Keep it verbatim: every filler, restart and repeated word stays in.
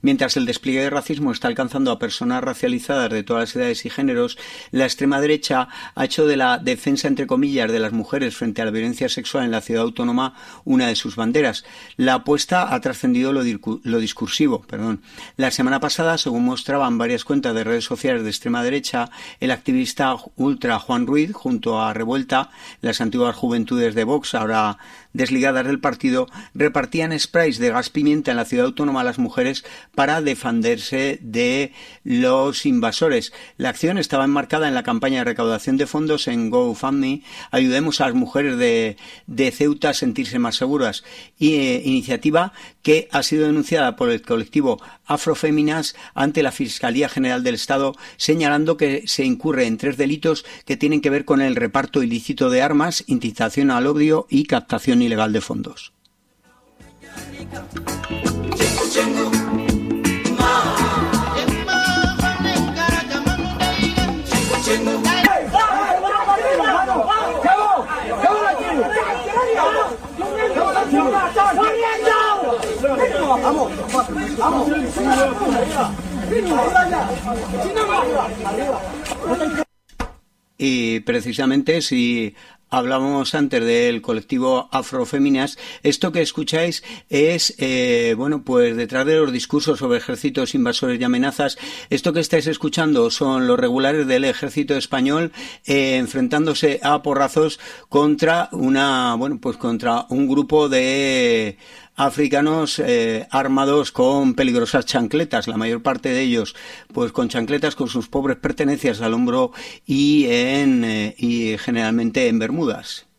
Mientras el despliegue de racismo está alcanzando a personas racializadas de todas las edades y géneros, la extrema derecha ha hecho de la defensa, entre comillas, de las mujeres frente a la violencia sexual en la ciudad autónoma una de sus banderas. La apuesta ha trascendido lo, lo discursivo. Perdón. La semana pasada, según mostraban varias cuentas de redes sociales de extrema derecha, el activista ultra Juan Ruiz, junto a Revuelta, las antiguas juventudes de Vox, ahora desligadas del partido, repartían sprays de gas pimienta en la ciudad autónoma a las mujeres para defenderse de los invasores. La acción estaba enmarcada en la campaña de recaudación de fondos en GoFundMe, Ayudemos a las mujeres de, de Ceuta a sentirse más seguras, y, eh, iniciativa que ha sido denunciada por el colectivo Afroféminas ante la Fiscalía General del Estado, señalando que se incurre en tres delitos que tienen que ver con el reparto ilícito de armas, incitación al odio y captación ilegal de fondos. Vamos, vamos. Y precisamente, si hablábamos antes del colectivo Afroféminas, esto que escucháis es, eh, bueno, pues detrás de los discursos sobre ejércitos invasores y amenazas, esto que estáis escuchando son los regulares del ejército español eh, enfrentándose a porrazos contra una, bueno, pues contra un grupo de africanos eh, armados con peligrosas chancletas, la mayor parte de ellos pues con chancletas con sus pobres pertenencias al hombro y en eh, y generalmente en bermudas.